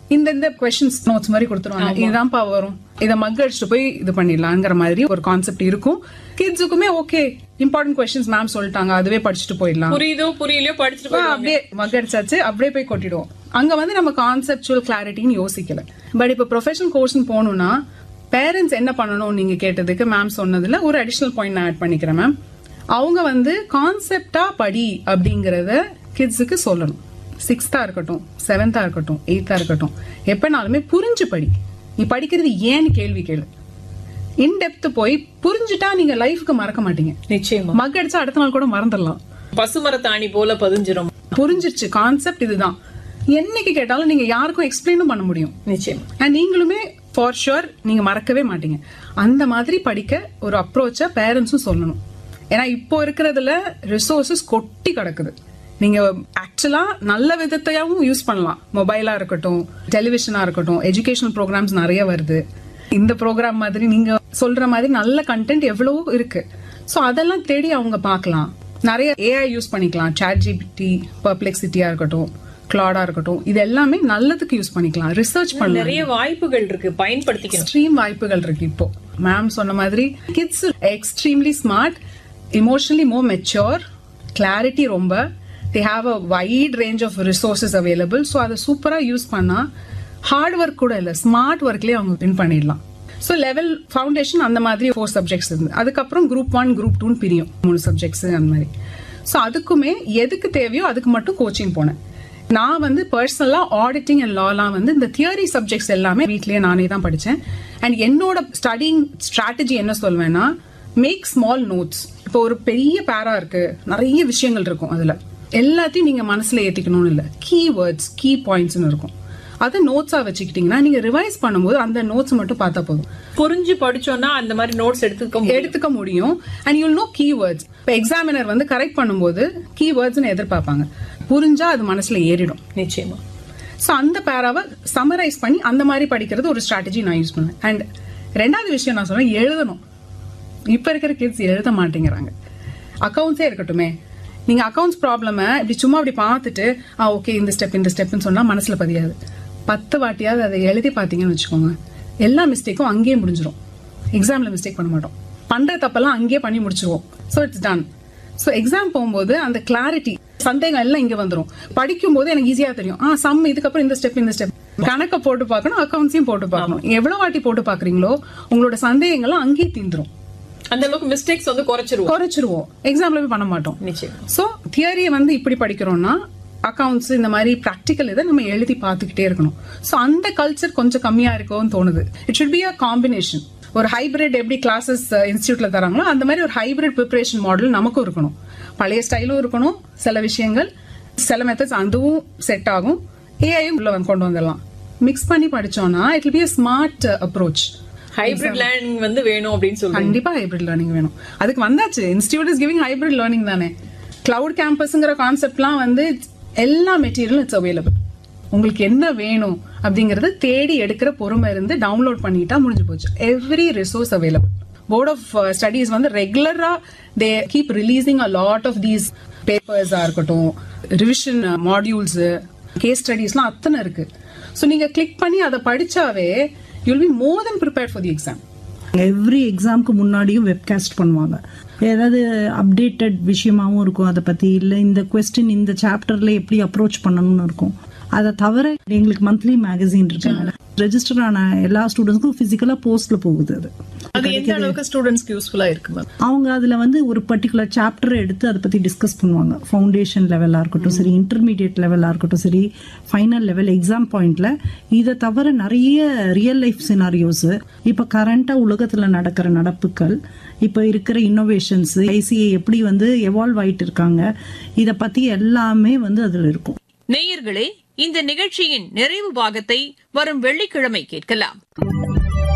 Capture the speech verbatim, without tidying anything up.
இந்த இந்த questions notes மாதிரி கொடுத்துருவாங்க, இதுதான்ப்பா வரும், இதை மக் அடிச்சுட்டு போய் இது பண்ணிடலாங்கிற மாதிரி ஒரு கான்செப்ட் இருக்கும். கிட்ஸுக்குமே ஓகே இம்பார்ட்டன்ட் கொஸ்டின்ஸ் மேம் சொல்லிட்டாங்க, அதுவே படிச்சுட்டு போயிடலாம், புரியுதோ புரியலையோ படிச்சுட்டு அப்படியே மக் அடிச்சாச்சு அப்படியே போய் கொட்டிடுவோம். அங்க வந்து நம்ம கான்செப்சுவல் கிளாரிட்டின்னு யோசிக்கல. பட் இப்ப ப்ரொஃபஷனல் கோர்ஸ் போகணும்னா பேரண்ட்ஸ் என்ன பண்ணணும் நீங்க கேட்டதுக்கு மேம் சொன்னதுல ஒரு அடிஷனல் பாயிண்ட் நான் ஆட் பண்ணிக்கிறேன் மேம். அவங்க வந்து கான்செப்டா படி அப்படிங்கறத கிட்ஸுக்கு சொல்லணும். சிக்ஸ்தா இருக்கட்டும், செவன்த்தா இருக்கட்டும், எயித்தா இருக்கட்டும், எப்பனாலுமே புரிஞ்சு படி. நீ படிக்கிறது ஏன்னு கேள்வி கேளு. இன்டெப்த் போய் புரிஞ்சுட்டா நீங்க லைஃப்க்கு மறக்க மாட்டீங்க. நிச்சயமா மக் அடிச்சா அடுத்த நாள் கூட மறந்துடலாம். பசுமரத்தாணி போல பதிஞ்சிரும். புரிஞ்சிருச்சு கான்செப்ட் இதுதான், என்னைக்கு கேட்டாலும் நீங்க யாருக்கும் எக்ஸ்பிளைனும் பண்ண முடியும். நிச்சயமா. அண்ட் நீங்களுமே ஃபார் ஷுர் நீங்க மறக்கவே மாட்டீங்க. அந்த மாதிரி படிக்க ஒரு அப்ரோச்ச பேரண்ட்ஸும் சொல்லணும். ஏன்னா இப்போ இருக்கிறதுல ரிசோர்சஸ் கொட்டி கிடக்குது. நீங்க ஆக்சுவலா நல்ல விதத்தையாவும் யூஸ் பண்ணலாம். மொபைலா இருக்கட்டும், டெலிவிஷனா இருக்கட்டும், எஜுகேஷனல் ப்ரோக்ராம்ஸ் நிறைய வருது. இந்த ப்ரோக்ராம் மாதிரி நீங்க சொல்ற மாதிரி நல்ல கண்டென்ட் எவ்வளவோ இருக்கு. சோ அதெல்லாம் தேடி அவங்க பார்க்கலாம். நிறைய ஏஐ யூஸ் பண்ணிக்கலாம். சாட் ஜிபிடி, பெர்ப்ளெக்சிட்டியா இருக்கட்டும், கிளாடா இருக்கட்டும், இது எல்லாமே நல்லதுக்கு யூஸ் பண்ணிக்கலாம். ரிசர்ச் பண்ணலாம். நிறைய வாய்ப்புகள் இருக்கு, பயன்படுத்திக்கலாம். எக்ஸ்ட்ரீம் வாய்ப்புகள் இருக்கு. இப்போ மேம் சொன்ன மாதிரி கிட்ஸ் எக்ஸ்ட்ரீம்லி ஸ்மார்ட், இமோஷனலி மோர் மெச்சூர், கிளாரிட்டி ரொம்ப, they have a wide range of resources available. so அதை சூப்பரா யூஸ் பண்ணா ஹார்ட் ஒர்க் கூட இல்ல, ஸ்மார்ட் ஒர்க்லயே அவங்க வின் பண்ணிடலாம். ஸோ லெவல் ஃபவுண்டேஷன் அந்த மாதிரி ஃபோர் சப்ஜெக்ட்ஸ் இருந்து அதுக்கப்புறம் குரூப் ஒன் குரூப் டூன்னு பிரியும், மூணு சப்ஜெக்ட்ஸ் அந்த மாதிரி. ஸோ அதுக்குமே எதுக்கு தேவையோ அதுக்கு மட்டும் கோச்சிங் போனேன். நான் வந்து பர்சனலா ஆடிட்டிங் அண்ட் லாலாம் வந்து இந்த தியரி சப்ஜெக்ட்ஸ் எல்லாமே வீட்லயே நானே தான் படிச்சேன். அண்ட் என்னோட ஸ்டடிங் ஸ்ட்ராட்டஜி என்ன சொல்வேன்னா, மேக் ஸ்மால் நோட்ஸ். இப்போ ஒரு பெரிய பேரா இருக்கு, நிறைய விஷயங்கள் இருக்கும், அதுல எல்லாத்தையும் நீங்க மனசுல ஏத்திக்கணும்னு இல்ல, கீ வேர்ட்ஸ் கீ பாயிண்ட்ஸ்னு இருக்கும். அதை நோட்ஸா வச்சுக்கிட்டீங்கன்னா நீங்க ரிவைஸ் பண்ணும்போது அந்த நோட்ஸ் மட்டும் பார்த்தா போதும். புரிஞ்சு படிச்சோம்னா அந்த மாதிரி நோட்ஸ் எடுத்துக்க எடுத்துக்க முடியும். And you'll no key words. இப்போ எக்ஸாமினர் வந்து கரெக்ட் பண்ணும்போது கீ வேர்ட்ஸ்னு எதிர்பார்ப்பாங்க, புரிஞ்சா அது மனசுல ஏறிடும். நிச்சயமா. சோ அந்த பேராவை சமரைஸ் பண்ணி அந்த மாதிரி படிக்கிறது ஒரு ஸ்ட்ராட்டஜி நான் யூஸ் பண்ணுவேன். அண்ட் ரெண்டாவது விஷயம் நான் சொல்றேன், எழுதணும். இப்ப இருக்கிற கிட்ஸ் எழுத மாட்டேங்கிறாங்க. அக்கௌண்ட்ஸே இருக்கட்டுமே, நீங்க அக்கௌண்ட்ஸ் ப்ராப்ளம இப்படி சும்மா அப்படி பார்த்துட்டு ஆ ஓகே இந்த ஸ்டெப் இந்த ஸ்டெப்னு சொன்னா மனசுல பதியாது. பத்து வாட்டியாவது அதை எழுதி பாத்தீங்கன்னு வச்சுக்கோங்க, எல்லா மிஸ்டேக்கும் அங்கேயே முடிஞ்சிடும். எக்ஸாம்ல மிஸ்டேக் பண்ண மாட்டோம், பண்ற தப்பெல்லாம் அங்கேயே பண்ணி முடிச்சிருவோம். So it's done. So exam போகும்போது அந்த கிளாரிட்டி, சந்தேகம் எல்லாம் இங்க வந்துடும். படிக்கும் போது எனக்கு ஈஸியா தெரியும், ஆ சம் இதுக்கப்புறம் இந்த ஸ்டெப் இந்த ஸ்டெப் கணக்க போட்டு பார்க்கணும், அக்கௌண்ட்ஸையும் போட்டு பார்க்கணும். எவ்வளவு வாட்டி போட்டு பாக்குறீங்களோ உங்களோட சந்தேகங்கள்லாம் அங்கேயே தீந்துரும். அந்த அளவுக்கு மிஸ்டேக்ஸ் வந்து குறைச்சிருவோம் குறைச்சிருவோம் எக்ஸாம்ல போய் பண்ண மாட்டோம். நிச்சயம். சோ தியரியை வந்து இப்படி படிக்கிறோம்னா அக்கவுண்ட்ஸ் இந்த மாதிரி பிராக்டிக்கல் இதை நம்ம எழுதி பார்த்துக்கிட்டே இருக்கணும். சோ அந்த கல்ச்சர் கொஞ்சம் கம்மியா இருக்கும்னு தோணுது. It should be a combination. ஒரு ஹைபிரிட் எப்படி கிளாஸஸ் இன்ஸ்டியூட்ல தராங்களோ அந்த மாதிரி ஒரு ஹைபிரிட் ப்ரிப்பரேஷன் மாடல் நமக்கும் இருக்கணும். பழைய ஸ்டைலும் இருக்கணும், சில விஷயங்கள் சில மெத்தட்ஸ் அதுவும் செட் ஆகும், ஏஐயும் உள்ள கொண்டு வந்துடலாம். மிக்ஸ் பண்ணி படிச்சோம்னா it will be a smart approach. Hybrid learning வந்து வேணும் அப்படின்னு சொல்லுவாங்க. கண்டிப்பா ஹைபிரிட் லேர்னிங் வேணும். அதுக்கு வந்தாச்சு, institute is giving hybrid learning தானே. கிளவுட் கேம்பஸ்ங்கிற கான்செப்ட்லாம் வந்து எல்லா மெட்டீரியலும் இட்ஸ் அவைலபிள். உங்களுக்கு என்ன வேணும் அப்படிங்கறத தேடி எடுக்கிற பொறுமை இருந்து டவுன்லோட் பண்ணிட்டா முடிஞ்சு போச்சு. Every resource available. Board of studies வந்து ரெகுலரா they keep releasing a lot of these பேப்பர்ஸா இருக்கட்டும், ரிவிஷன் மாடியூல்ஸ், கேஸ் ஸ்டடீஸ்லாம் அத்தனை இருக்கு. ஸோ நீங்க கிளிக் பண்ணி அதை படிச்சாவே you'll be more than prepared for the exam. Every எக்ஸாம்க்கு முன்னாடியும் வெப்காஸ்ட் பண்ணுவாங்க. ஏதாவது அப்டேட்டட் விஷயமாவும் இருக்கும் அதை பத்தி, இல்ல இந்த கொஸ்டின் இந்த சாப்டர்ல எப்படி அப்ரோச் பண்ணணும்னு இருக்கும். அதை தவிர எங்களுக்கு மந்த்லி மேகசின் இருக்கு. ரெஜிஸ்டர் ஆன எல்லா ஸ்டூடெண்ட்ஸ்க்கும் பிசிக்கலா போஸ்ட்ல போகுது. அது அது எந்த அளவுக்கு ஸ்டூடெண்ட்ஸ்க்கு யூஸ்ஃபுல்லா இருக்கு மேம்? அவங்க அதுல வந்து ஒரு பர்டிகுலர் சாப்டர் எடுத்து அதை பத்தி டிஸ்கஸ் பண்ணுவாங்க. ஃபவுண்டேஷன் லெவலா இருக்கட்டும் சரி, இன்டர்மீடியட் லெவலா இருக்கட்டும் சரி, ஃபைனல் லெவல் எக்ஸாம் பாயிண்ட்ல. இதை தவிர நிறைய ரியல் லைஃப் சினாரியோஸ், இப்ப கரண்டா உலகத்துல நடக்கிற நடப்புகள், இப்ப இருக்கிற இன்னோவேஷன்ஸ், ஐசிஏ எப்படி வந்து எவால்வ் ஆயிட்டு இருக்காங்க, இத பத்தி எல்லாமே வந்து அதுல இருக்கும். நேயர்களே, இந்த நிகழ்ச்சியின் நிறைவு பாகத்தை வரும் வெள்ளிக்கிழமை கேட்கலாம்.